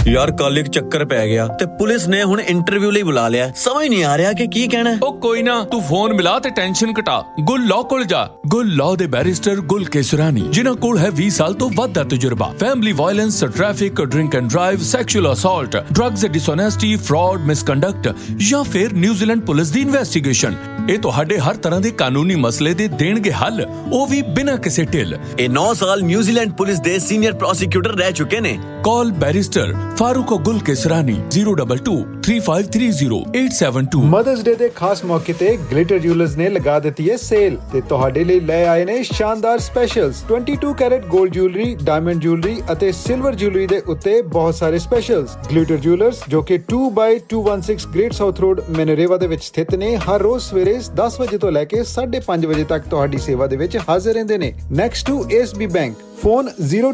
ਯਾਰ ਕੱਲ ਇੱਕ ਚੱਕਰ ਪੈ ਗਿਆ ਤੇ ਪੁਲਿਸ ਨੇ ਹੁਣ ਇੰਟਰਵਿਊ ਲਈ ਬੁਲਾ ਲਿਆ। ਸਮਝ ਨਹੀਂ ਆ ਰਿਹਾ ਕਿ ਕੀ ਕਹਿਣਾ। ਉਹ ਕੋਈ ਨਾ, ਤੂੰ ਫੋਨ ਮਿਲਾ ਤੇ ਟੈਨਸ਼ਨ ਘਟਾ। ਗੁੱਲ ਲਾਅ ਕੋਲ ਜਾ। ਗੁੱਲ ਲਾਅ ਦੇ ਬੈਰਿਸਟਰ ਗੁੱਲ ਕੇਸਰਾਨੀ, ਜਿਨ੍ਹਾਂ ਕੋਲ ਹੈ 20 ਸਾਲ ਤੋਂ ਵੱਧ ਦਾ ਤਜਰਬਾ family violence, traffic, drink and drive, sexual assault, drugs ਡਿਸਓਨੈਸਟੀ, fraud, misconduct ਜਾਂ ਫਿਰ ਨਿਊਜ਼ੀਲੈਂਡ ਪੁਲਿਸ ਦੀ ਇਨਵੈਸਟੀਗੇਸ਼ਨ। ਇਹ ਤੁਹਾਡੇ ਹਰ ਤਰ੍ਹਾਂ ਦੇ ਕਾਨੂੰਨੀ ਮਸਲੇ ਦੇ ਦੇਣਗੇ ਹੱਲ, ਉਹ ਵੀ ਬਿਨਾਂ ਕਿਸੇ ਢਿੱਲ। ਇਹ 9 ਸਾਲ ਨਿਊਜ਼ੀਲੈਂਡ ਪੁਲਿਸ ਦੇ ਸੀਨੀਅਰ ਪ੍ਰੋਸੀਕਿਊਟਰ ਰਹਿ ਚੁੱਕੇ ਨੇ। ਕਾਲ ਬੈਰਿਸਟਰ ਫਾਰੂਕ ਗੁੱਲ ਕੇਸਰਾਨੀ 022-3530-872। ਮਦਰਸ ਡੇ ਦੇ ਖਾਸ ਮੌਕੇ ਤੇ ਗਲਿਟਰ ਜੁਐਲਰਸ ਨੇ ਲਗਾ ਦਿੱਤੀ ਹੈ ਸੇਲ ਤੇ ਤੁਹਾਡੇ ਲਈ ਲੈ ਆਏ ਨੇ ਸ਼ਾਨਦਾਰ ਸਪੈਸ਼ਲਸ। 22 ਕੈਰਟ 골ਡ ਜੁਐਲਰੀ, ਡਾਇਮੰਡ ਜੁਐਲਰੀ ਅਤੇ ਸਿਲਵਰ ਜੁਐਲਰੀ ਦੇ ਉੱਤੇ ਬਹੁਤ ਸਾਰੇ ਸਪੈਸ਼ਲਸ। ਗਲਿਟਰ ਜੁਐਲਰਸ ਜੋ ਕਿ 2x216 ਗ੍ਰੇਟ ਸਾਊਥ ਰੋਡ ਮੈਨਰੇਵਾ ਦੇ ਵਿੱਚ ਸਥਿਤ ਨੇ, ਹਰ ਰੋਜ਼ ਸਵੇਰੇ 10 ਵਜੇ ਤੋਂ ਲੈ ਕੇ 5:30 ਵਜੇ ਤੱਕ ਤੁਹਾਡੀ ਸੇਵਾ ਦੇ ਵਿੱਚ ਹਾਜ਼ਰ ਰਹਿੰਦੇ ਨੇ। Next to ASB bank, phone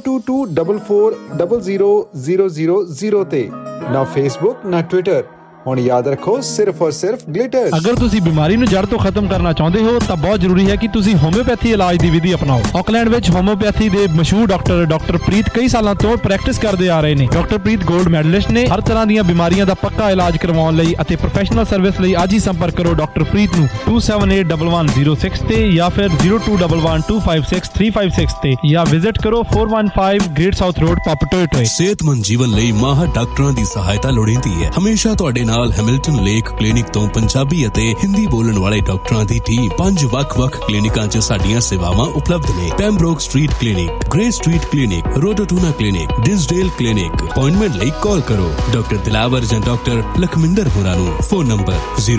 022440000 ਤੇ। ਨਾ ਫੇਸਬੁੱਕ ਨਾ ਟਵਿੱਟਰ। ਹੁਣ ਯਾਦ ਰੱਖੋ, ਸਿਰਫ ਔਰ ਸਿਰਫ ਗਲਿਟਰ। ਅਗਰ ਤੁਸੀਂ ਬਿਮਾਰੀ ਨੂੰ ਜੜ ਤੋਂ ਖਤਮ ਕਰਨਾ ਚਾਹੁੰਦੇ ਹੋ ਤਾਂ ਬਹੁਤ ਜ਼ਰੂਰੀ ਹੈ ਕਿ ਤੁਸੀਂ ਹੋਮਿਓਪੈਥੀ ਇਲਾਜ ਦੀ ਵਿਧੀ ਅਪਣਾਓ। ਆਕਲੈਂਡ ਵਿੱਚ ਹੋਮਿਓਪੈਥੀ ਦੇ ਮਸ਼ਹੂਰ ਡਾਕਟਰ ਪ੍ਰੀਤ ਕਈ ਸਾਲਾਂ ਤੋਂ ਪ੍ਰੈਕਟਿਸ ਕਰਦੇ ਆ ਰਹੇ ਨੇ। ਡਾਕਟਰ ਪ੍ਰੀਤ 골ਡ ਮੈਡਲਿਸਟ ਨੇ। ਹਰ ਤਰ੍ਹਾਂ ਦੀਆਂ ਬਿਮਾਰੀਆਂ ਦਾ ਪੱਕਾ ਇਲਾਜ ਕਰਵਾਉਣ ਲਈ ਅਤੇ ਪ੍ਰੋਫੈਸ਼ਨਲ ਸਰਵਿਸ ਲਈ ਅੱਜ ਹੀ ਸੰਪਰਕ ਕਰੋ ਡਾਕਟਰ ਪ੍ਰੀਤ ਨੂੰ 27811106 ਤੇ ਜਾਂ ਫਿਰ 0211256356 ਤੇ ਜਾਂ ਵਿਜ਼ਿਟ ਕਰੋ 415 ਗ੍ਰੇਟ ਸਾਊਥ ਰੋਡ ਪਾਪਟੋਏ। ਸਿਹਤਮੰਦ ਜੀਵਨ ਲਈ ਮਾਹਰ ਡਾਕਟਰਾਂ ਦੀ ਸਹਾਇਤਾ ਲੋੜੀਂਦੀ ਹੈ। ਹਮੇਸ਼ਾ ਤੁਹਾਡੇ ਨਾਲ ਹੈਮਿਲਟਨ ਲੇਕ ਕਲੀਨਿਕ ਤੋਂ ਪੰਜਾਬੀ ਅਤੇ ਹਿੰਦੀ ਬੋਲਣ ਵਾਲੇ ਡਾਕਟਰਾਂ ਦੀ ਟੀਮ 5 ਵੱਖ-ਵੱਖ ਕਲੀਨਿਕਾਂ 'ਚ ਸਾਡੀਆਂ ਸੇਵਾਵਾਂ ਉਪਲਬਧ ਨੇ। ਪੈਮਬਰੋਕ street clinic, grey street clinic, ਰੋਟੋਟੂਨਾ clinic, ਡਿਸਡੇਲ clinic. Appointment ਲਈ ਕਾਲ ਕਰੋ ਡਾਕਟਰ ਦਿਲਾਵਰ ਜਾਂ ਡਾਕਟਰ ਲਖਮਿੰਦਰ ਹੋਰਾਂ ਨੂੰ। Phone number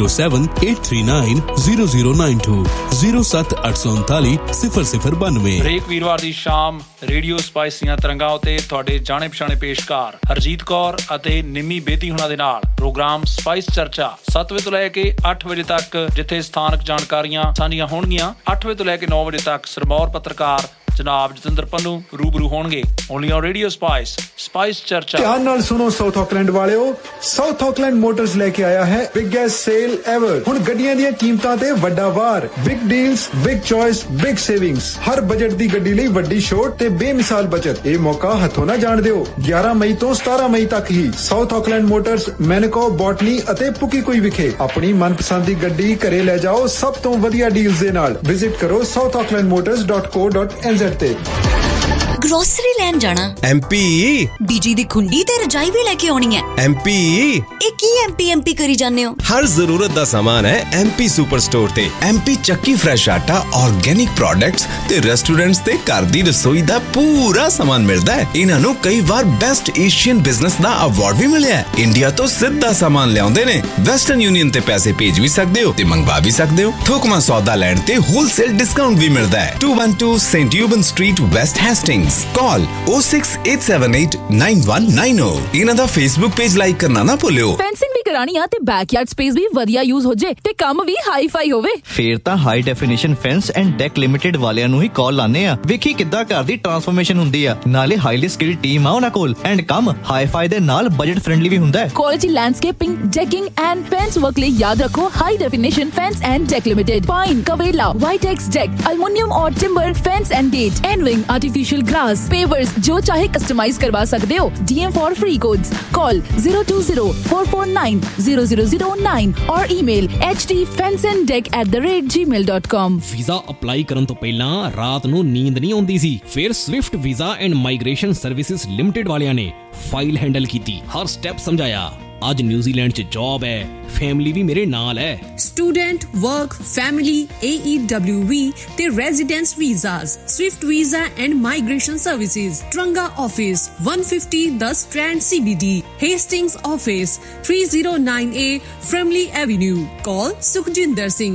078390092 078390092। ਹਰੇਕ ਵੀਰਵਾਰ ਦੀ ਸ਼ਾਮ ਰੇਡੀਓ ਸਪਾਈਸ ਦੀਆਂ ਤਰੰਗਾਂ ਉੱਤੇ ਤੁਹਾਡੇ ਜਾਣੇ ਪਛਾਣੇ ਪੇਸ਼ਕਾਰ ਹਰਜੀਤ ਕੌਰ ਅਤੇ ਨਿੰਮੀ ਬੇਦੀ ਹੁਣਾਂ ਦੇ ਨਾਲ ਪ੍ਰੋਗਰਾਮ ਸਪਾਈਸ ਚਰਚਾ 7 ਵਜੇ ਤੋਂ ਲੈ ਕੇ 8 ਵਜੇ ਤੱਕ, ਜਿੱਥੇ ਸਥਾਨਕ ਜਾਣਕਾਰੀਆਂ ਸਾਂਝੀਆਂ ਹੋਣਗੀਆਂ। 8 ਵਜੇ ਤੋਂ ਲੈ ਕੇ 9 ਵਜੇ ਤੱਕ ਸਿਰਮੌਰ ਪੱਤਰਕਾਰ ਜਨਾਬ ਜਤਿੰਦਰ ਪੰਨੂ ਰੂਬਰੂ ਹੋਣਗੇ। ਓਨਲੀ ਔਨ ਰੇਡੀਓ ਸਪਾਈਸ ਚਰਚਾ। ਧਿਆਨ ਨਾਲ ਸੁਣੋ ਸਾਊਥ ਆਕਲੈਂਡ ਵਾਲਿਓ, ਸਾਊਥ ਆਕਲੈਂਡ ਮੋਟਰਸ ਲੈ ਕੇ ਆਇਆ ਹੈ ਬਿਗੇਸਟ ਸੇਲ ਐਵਰ। ਹੁਣ ਗੱਡੀਆਂ ਦੀਆਂ ਕੀਮਤਾਂ ਤੇ ਵੱਡਾ ਵਾਰ, big deals, big choice, big savings. ਹਰ ਬਜਟ ਦੀ ਗੱਡੀ ਲਈ ਵੱਡੀ ਛੋਟ ਤੇ ਬੇਮਿਸਾਲ ਬਚਤ। ਇਹ ਮੌਕਾ ਹੱਥੋਂ ਨਾ ਜਾਣ ਦਿਓ। 11 ਮਈ ਤੋਂ 17 ਮਈ ਤੱਕ ਹੀ ਸਾਊਥ ਆਕਲੈਂਡ ਮੋਟਰਸ, ਮੈਨਕੋ, ਬੋਟਨੀ ਅਤੇ ਪੁਕੀਕੋਈ ਵਿਖੇ ਆਪਣੀ ਮਨਪਸੰਦ ਦੀ ਗੱਡੀ ਘਰੇ ਲੈ ਜਾਓ ਸਭ ਤੋਂ ਵਧੀਆ ਡੀਲਸ ਦੇ ਨਾਲ। ਵਿਜ਼ਿਟ ਕਰੋ southaucklandmotors.co.nz ਤੇ। ਗਰੋਸਰੀ ਲੈਣ ਜਾਣਾ MP, ਬੀਜੀ ਦੀ ਖੁੰਡੀ ਤੇ ਰਜਾਈ ਵੀ ਲੈ ਕੇ ਆਉਣੀ ਹੈ MP। ਇਹ ਕੀ MP ਕਰੀ ਜਾਂਦੇ ਹੋ? ਹਰ ਜ਼ਰੂਰਤ ਦਾ ਸਾਮਾਨ ਹੈ MP ਸੁਪਰ ਸਟੋਰ ਤੇ। MP ਚੱਕੀ ਫਰੈਸ਼ ਆਟਾ, ਆਰਗੈਨਿਕ ਪ੍ਰੋਡਕਟਸ ਤੇ ਰੈਸਟੋਰੈਂਟਸ ਤੇ ਘਰ ਦੀ ਰਸੋਈ ਦਾ ਪੂਰਾ ਸਾਮਾਨ ਮਿਲਦਾ ਹੈ। ਇਹਨਾਂ ਨੂੰ ਕਈ ਵਾਰ ਬੈਸਟ ਏਸ਼ੀਅਨ ਬਿਜ਼ਨਸ ਦਾ ਅਵਾਰਡ ਵੀ ਮਿਲਿਆ ਹੈ। ਇੰਡੀਆ ਤੋਂ ਸਿੱਧਾ ਸਾਮਾਨ ਲਿਆਉਂਦੇ ਨੇ। ਵੈਸਟਰਨ ਯੂਨੀਅਨ ਤੇ ਪੈਸੇ ਭੇਜ ਵੀ ਸਕਦੇ ਹੋ ਤੇ ਮੰਗਵਾ ਵੀ ਸਕਦੇ ਹੋ। ਥੋਕਮਾ ਸੌਦਾ ਲੈਣ ਤੇ ਹੋਲਸੇਲ ਡਿਸਕਾਊਂਟ ਵੀ ਮਿਲਦਾ ਹੈ। 212 ਸੇਂਟ ਯੂਬਨ ਸਟਰੀਟ, ਵੈਸਟ ਹੈਸਟਿੰਗਸ। ਕਾਲ 068789190। ਇਹਨਾਂ ਦਾ ਫੇਸਬੁੱਕ ਪੇਜ ਲਾਈਕ ਕਰਨਾ ਨਾ ਭੁੱਲਿਓ। ਫੈਂਸਿੰਗ ਵੀ ਕਰਾਣੀ ਆ ਤੇ ਬੈਕਯਾਰਡ ਸਪੇਸ ਵੀ ਵਧੀਆ ਯੂਜ਼ ਹੋ ਜੇ ਤੇ ਕੰਮ ਵੀ ਹਾਈ ਫਾਈ ਹੋਵੇ। ਫੇਰ ਤਾਂ high definition fence and deck limited ਵਾਲਿਆਂ ਨੂੰ ਹੀ ਕਾਲ ਲਾਣੇ ਆ। ਵੇਖੀ ਕਿੱਦਾਂ ਘਰ ਦੀ ਟਰਾਂਸਫਰਮੇਸ਼ਨ ਹੁੰਦੀ ਆ। ਨਾਲੇ ਹਾਈਲੀ ਸਕਿਲਡ ਟੀਮ ਆ ਉਹਨਾਂ ਕੋਲ ਐਂਡ ਕੰਮ ਹਾਈ ਫਾਈ ਦੇ ਨਾਲ ਬਜਟ ਫ੍ਰੈਂਡਲੀ ਵੀ ਹੁੰਦਾ ਹੈ। Quality landscaping, ਡੈਕਿੰਗ and fence work ਲਈ ਯਾਦ ਰੱਖੋ high definition fence and deck limited. Pine, ਕਵੇਲਾ, ਵਾਈਟੈਕਸ deck, aluminium और timber fans and gate, envying, artificial grass, pavers, जो चाहे कस्टमाइज करवा सकते हो। DM for free codes. Call 02044900009 और ईमेल hdfenceanddec@gmail.com। ਵੀਜ਼ਾ ਅਪਲਾਈ ਕਰਨ ਤੋਂ ਪਹਿਲਾਂ ਰਾਤ ਨੂੰ ਨੀਂਦ ਨਹੀਂ ਆਉਂਦੀ ਸੀ। ਫਿਰ Swift visa and migration services limited ਵਾਲਿਆਂ ਨੇ ਫਾਈਲ ਹੈਂਡਲ ਕੀਤੀ, ਹਰ ਸਟੈਪ ਸਮਝਾਇਆ। ਅੱਜ ਨਿਊਜ਼ੀਲੈਂਡ 'ਚ ਜੌਬ ਹੈ, ਫੈਮਿਲੀ ਵੀ ਮੇਰੇ ਨਾਲ ਹੈ। ਸਟੂਡੈਂਟ, ਵਰਕ, ਫੈਮਿਲੀ, AEWV ਤੇ residence visas, Swift visa and migration services. Taranga office 150 10 strand CBD, Hastings office 3098A ਫਰਮਲੀ avenue. ਕਾਲ ਸੁਖਜਿੰਦਰ ਸਿੰਘ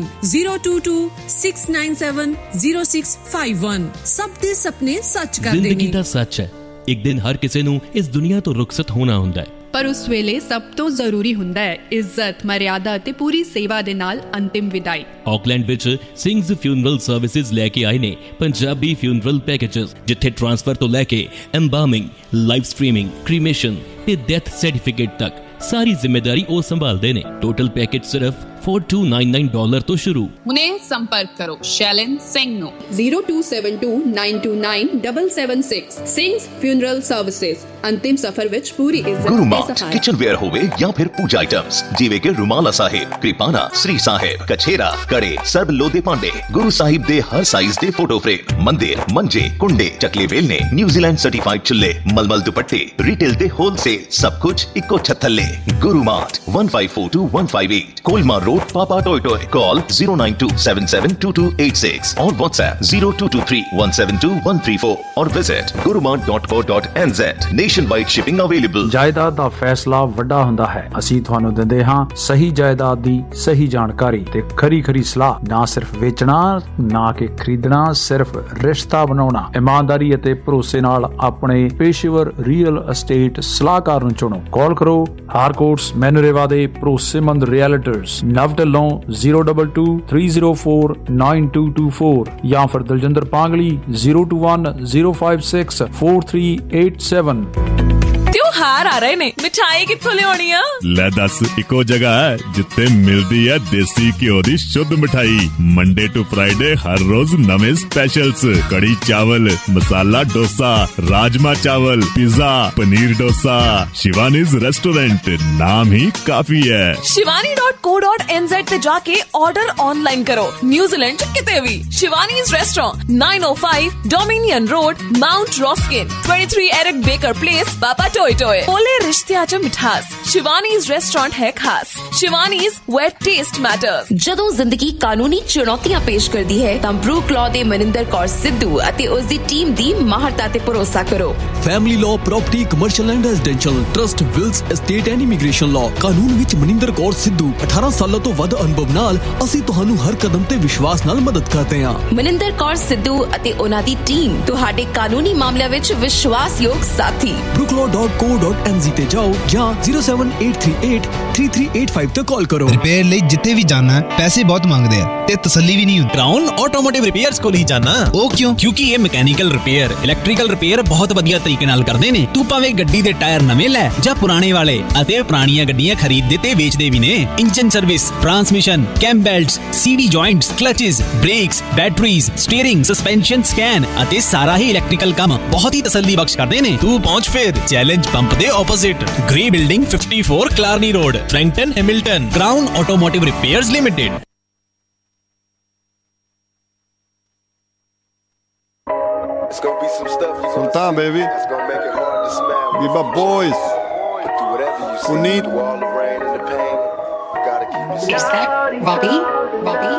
022-697-0651। ਸਭ ਦੇ ਸੁਪਨੇ ਸੱਚ ਕਰਦੇ ਨੇ। ਜ਼ਿੰਦਗੀ ਦਾ ਸੱਚ ਹੈ, ਇੱਕ ਦਿਨ ਹਰ ਕਿਸੇ ਨੂੰ ਇਸ ਦੁਨੀਆ ਤੋਂ ਰੁਖਸਤ ਹੋਣਾ ਹੁੰਦਾ ਹੈ, ਪਰ ਉਸ ਵੇਲੇ ਸਭ ਤੋਂ ਜ਼ਰੂਰੀ ਹੁੰਦਾ ਹੈ ਇੱਜ਼ਤ, ਮਰਿਆਦਾ ਅਤੇ ਪੂਰੀ ਸੇਵਾ ਦੇ ਨਾਲ ਅੰਤਿਮ ਵਿਦਾਈ। ਆਕਲੈਂਡ ਵਿੱਚ ਸਿੰਘਸ ਫਿਊਨਰਲ ਸਰਵਿਸਿਜ਼ ਲੈ ਕੇ ਆਏ ਨੇ ਪੰਜਾਬੀ ਫਿਊਨਰਲ ਪੈਕੇजेस, ਜਿੱਥੇ ਟ੍ਰਾਂਸਫਰ ਤੋਂ ਲੈ ਕੇ ਐਮਬਾਰਮਿੰਗ, ਲਾਈਵ ਸਟ੍ਰੀਮਿੰਗ, ਕ੍ਰੀਮੇਸ਼ਨ ਤੇ ਡੈਥ ਸਰਟੀਫਿਕੇਟ ਤੱਕ ਸਾਰੀ ਜ਼ਿੰਮੇਦਾਰੀ ਉਹ ਸੰਭਾਲਦੇ ਨੇ। ਟੋਟਲ ਪੈਕੇਜ ਸਿਰਫ $4299 ਤੋਂ ਸ਼ੁਰੂ। ਹੁਣੇ ਸੰਪਰਕ ਕਰੋ ਸ਼ੈਲਨ ਸਿੰਘ ਨੂੰ 0272929776 ਸਿੰਘਸ ਫਿਊਨਰਲ ਸਰਵਿਸਿਜ਼। ਅੰਤਿਮ ਸਫ਼ਰ ਵਿੱਚ ਪੂਰੀ ਇੱਜ਼ਤ ਗੁਰੂ ਮਾਰਟ ਕਿਚਨ ਵੇਅਰ ਹੋਵੇ ਜਾਂ ਫਿਰ ਪੂਜਾ ਆਈਟਮਸ ਜਿਵੇਂ ਕਿ ਰੁਮਾਲਾ ਸਾਹਿਬ, ਕਿਰਪਾਨਾ, ਸ੍ਰੀ ਸਾਹਿਬ, ਕਛੇਰਾ, ਕੜੇ, ਸਰਬ ਲੋਦੇ ਭਾਂਡੇ, ਗੁਰੂ ਸਾਹਿਬ ਦੇ ਹਰ ਸਾਈਜ਼ ਦੇ ਫੋਟੋ ਫਰੇਮ, ਮੰਦਿਰ, ਮੰਜੇ, ਕੁੰਡੇ, ਚੱਕਲੇ ਵੇਲਨੇ, ਨਿਊਜ਼ੀਲੈਂਡ ਸਰਟੀਫਾਈਡ ਚੁੱਲੇ, ਮਲਮਲ ਦੁਪੱਟੇ, ਰਿਟੇਲ ਤੇ ਹੋਲਸੇਲ ਸਭ ਕੁਝ ਇੱਕੋ ਛੱਤ ਥੱਲੇ। ਗੁਰੂ ਮਾਰਟ 1542-158 ਕੋਲਮਾ रोड, पापा टॉय टॉय। कॉल 092772286 और WhatsApp 0223172134 और visit gurumart.co.nz। Nationwide shipping available। ਜਾਇਦਾਦ ਦਾ ਫੈਸਲਾ ਵੱਡਾ ਹੁੰਦਾ ਹੈ। ਅਸੀਂ ਤੁਹਾਨੂੰ ਦਿੰਦੇ ਹਾਂ ਸਹੀ ਜਾਇਦਾਦ ਦੀ ਸਹੀ ਜਾਣਕਾਰੀ ਤੇ ਖਰੀ ਸਲਾਹ। ਨਾ ਸਿਰਫ ਵੇਚਣਾ, ਨਾ ਕਿ ਖਰੀਦਣਾ, ਸਿਰਫ ਰਿਸ਼ਤਾ ਬਣਾਉਣਾ। ਇਮਾਨਦਾਰੀ ਅਤੇ ਭਰੋਸੇ ਨਾਲ ਆਪਣੇ ਪੇਸ਼ੇਵਰ ਰੀਅਲ ਅਸਟੇਟ ਸਲਾਹਕਾਰ ਨੂੰ ਚੁਣੋ। ਕਾਲ ਕਰੋ ਹਾਰਕੋਟਸ ਮੈਨੂਰੇਵਾ ਦੇ ਭਰੋਸੇਮੰਦ ਰੀਅਲਟਰਸ ਨਵ ਢਿੱਲੋਂ 022-304-9224 ਜਾਂ ਫਿਰ ਦਲਜਿੰਦਰ ਪਾਂਗਲੀ 021-056-4387। त्योहार आ रहे ने, मिठाई कित्थों लियानी आ? ले दस इको जगह है जिथे मिलदी है देसी घ्यो दी शुद्ध मिठाई। मंडे टू फ्राइडे हर रोज नवे स्पेशल्स, कड़ी चावल, मसाला डोसा, राजमा चावल, पिज्जा, पनीर डोसा। शिवानीज रेस्टोरेंट, नाम ही काफी है। shivani.co.nz ते जाके ऑर्डर ऑनलाइन करो। न्यूजीलैंड च किते भी Shivani's restaurant 905 dominion road, mount रॉस्किन, 23 Eric baker place, बाबा टॉय टॉय। बोले रिश्तियां च मिठास, शिवानीज रेस्टोरेंट है खास। Shivani's where test matters. ਜਦੋਂ ਜ਼ਿੰਦਗੀ ਕਾਨੂੰਨੀ ਚੁਣੌਤੀਆਂ ਪੇਸ਼ ਕਰਦੀ ਹੈ ਤਾਂ ਬਰੂਕ ਲਾਅ ਦੇ ਮਨਿੰਦਰ ਕੌਰ ਸਿੱਧੂ ਅਤੇ ਉਸ ਦੀ ਟੀਮ ਦੀ ਮਾਹਰਤਾ ਤੇ ਭਰੋਸਾ ਕਰੋ। Family law, property, commercial and residential, trust, wills, estate and immigration law. ਕਾਨੂੰਨ ਵਿੱਚ ਮਨਿੰਦਰ ਕੌਰ ਸਿੱਧੂ 18 ਸਾਲਾਂ ਤੋਂ ਵੱਧ ਅਨੁਭਵ ਨਾਲ ਅਸੀਂ ਤੁਹਾਨੂੰ ਹਰ ਕਦਮ ਤੇ ਵਿਸ਼ਵਾਸ ਨਾਲ ਮਦਦ ਕਰਦੇ ਹਾਂ। ਮਨਿੰਦਰ ਕੌਰ ਸਿੱਧੂ ਅਤੇ ਉਹਨਾਂ ਦੀ ਟੀਮ ਤੁਹਾਡੇ ਕਾਨੂੰਨੀ ਮਾਮਲਿਆਂ ਵਿੱਚ ਵਿਸ਼ਵਾਸਯੋਗ ਸਾਥੀ। brookelaw.co.nz ਤੇ ਜਾਓ ਜਾਂ 078383385 ਤੇ ਕਾਲ ਕਰੋ। ਰਿਪੇਅਰ ਲਈ ਜਿੱਥੇ ਵੀ ਜਾਣਾ ਪੈਸੇ ਬਹੁਤ ਮੰਗਦੇ ਆ ਤੇ ਤਸੱਲੀ ਵੀ ਨਹੀਂ ਹੁੰਦੀ। ਕਰਾਊਨ ਆਟੋਮੋਟਿਵ ਰਿਪੇਅਰਸ ਕੋਲ ਹੀ ਜਾਣਾ। ਉਹ ਕਿਉਂ? ਕਿਉਂਕਿ ਇਹ ਮਕੈਨੀਕਲ ਰਿਪੇਅਰ, ਇਲੈਕਟ੍ਰੀਕਲ ਰਿਪੇਅਰ ਬਹੁਤ ਵਧੀਆ ਤਰੀਕੇ ਨਾਲ ਕਰਦੇ ਨੇ। ਤੂੰ ਭਾਵੇਂ ਗੱਡੀ ਦੇ ਟਾਇਰ ਨਵੇਂ ਲੈ ਜਾਂ ਪੁਰਾਣੇ ਵਾਲੇ, ਅਤੇ ਪੁਰਾਣੀਆਂ ਗੱਡੀਆਂ ਖਰੀਦਦੇ ਤੇ ਵੇਚਦੇ ਵੀ ਨੇ। ਇੰਜਨ ਸਰਵਿਸ, ਟਰਾਂਸਮਿਸ਼ਨ, ਕੈਮ ਬੈਲਟਸ, ਸੀਡੀ joints, ਕਲਚਸ, brakes, batteries, steering, suspension, scan ਅਤੇ ਸਾਰਾ ਹੀ ਇਲੈਕਟ੍ਰੀਕਲ ਕੰਮ ਬਹੁਤ ਹੀ ਤਸੱਲੀ ਬਖਸ਼ ਕਰਦੇ ਨੇ। ਤੂੰ ਪਹੁੰਚ ਫਿਰ ਚੈਲੰਜ ਪੰਪ ਦੇ opposite, grey building 54 ਕਲਾਰਨੀ road, ਫ੍ਰੈਂਕਟਨ, Hamilton. Crown automotive repairs limited. Sultan, baby. Be my boys. Punit. Is that Bobby?